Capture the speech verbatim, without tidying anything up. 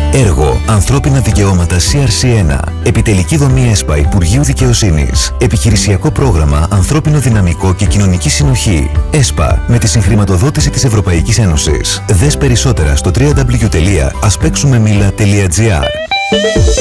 Έργο Ανθρώπινα Δικαιώματα σι αρ σι ένα. Επιτελική δομή ΕΣΠΑ Υπουργείου Δικαιοσύνης. Επιχειρησιακό πρόγραμμα Ανθρώπινο Δυναμικό και Κοινωνική Συνοχή. ΕΣΠΑ με τη συγχρηματοδότηση της Ευρωπαϊκής Ένωσης. Δες περισσότερα στο double-u double-u double-u τελεία ασπέξουμεμίλα τελεία τζι άρ.